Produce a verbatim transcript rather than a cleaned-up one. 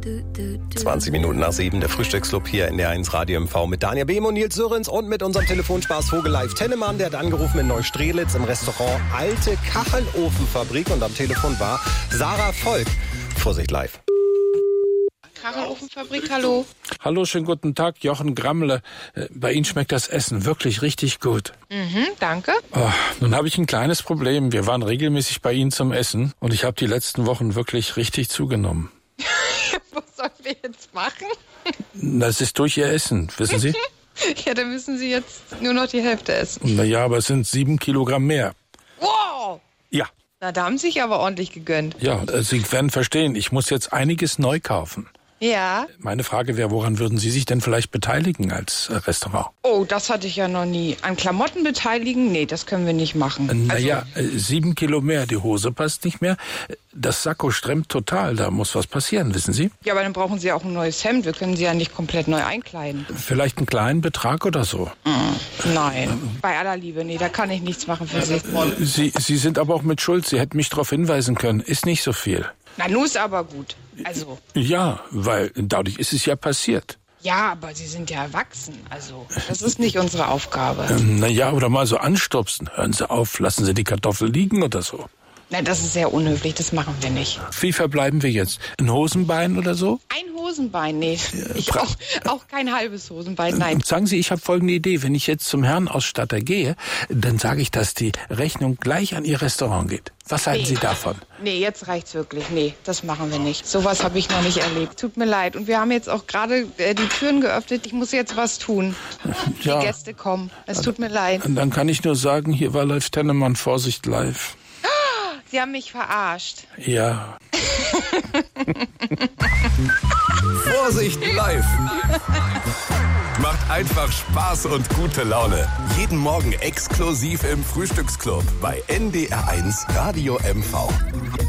zwanzig Minuten nach sieben, der Frühstücksclub hier in der eins Radio M V mit Daniel Behm und Nils Sörens und mit unserem Telefonspaß Vogel Live Tennemann. Der hat angerufen in Neustrelitz im Restaurant Alte Kachelofenfabrik und am Telefon war Sarah Volk. Vorsicht live. Kachelofenfabrik, hallo. Hallo, schönen guten Tag, Jochen Grammle. Bei Ihnen schmeckt das Essen wirklich richtig gut. Mhm, danke. Oh, nun habe ich ein kleines Problem. Wir waren regelmäßig bei Ihnen zum Essen und ich habe die letzten Wochen wirklich richtig zugenommen. Was sollen wir jetzt machen? Das ist durch Ihr Essen, wissen Sie? Ja, dann müssen Sie jetzt nur noch die Hälfte essen. Naja, aber es sind sieben Kilogramm mehr. Wow! Ja. Na, da haben Sie sich aber ordentlich gegönnt. Ja, Sie werden verstehen, ich muss jetzt einiges neu kaufen. Ja. Meine Frage wäre, woran würden Sie sich denn vielleicht beteiligen als Restaurant? Oh, das hatte ich ja noch nie. An Klamotten beteiligen? Nee, das können wir nicht machen. Naja, also, sieben Kilo mehr, die Hose passt nicht mehr. Das Sakko stremmt total, da muss was passieren, wissen Sie? Ja, aber dann brauchen Sie auch ein neues Hemd. Wir können Sie ja nicht komplett neu einkleiden. Vielleicht einen kleinen Betrag oder so? Mm, nein, bei aller Liebe, nee, da kann ich nichts machen für Sie. Sie, Sie sind aber auch mit Schuld, Sie hätten mich darauf hinweisen können. Ist nicht so viel. Na, nun ist aber gut. Also. Ja, weil dadurch ist es ja passiert. Ja, aber Sie sind ja erwachsen. Also, das ist nicht unsere Aufgabe. Ähm, naja, oder mal so anstupsen. Hören Sie auf, lassen Sie die Kartoffel liegen oder so. Nein, das ist sehr unhöflich, das machen wir nicht. Wie verbleiben wir jetzt? Ein Hosenbein oder so? Ein Hosenbein, nee. Ich auch, auch kein halbes Hosenbein, nein. Sagen Sie, ich habe folgende Idee. Wenn ich jetzt zum Herrenausstatter gehe, dann sage ich, dass die Rechnung gleich an Ihr Restaurant geht. Was halten Nee. Sie davon? Nee, jetzt reicht's wirklich. Nee, das machen wir nicht. Sowas habe ich noch nicht erlebt. Tut mir leid. Und wir haben jetzt auch gerade äh, die Türen geöffnet. Ich muss jetzt was tun. Ja. Die Gäste kommen. Es tut mir leid. Und dann kann ich nur sagen, hier war Live Tennemann, Vorsicht live. Sie haben mich verarscht. Ja. Vorsicht live. Macht einfach Spaß und gute Laune. Jeden Morgen exklusiv im Frühstücksclub bei N D R eins Radio M V.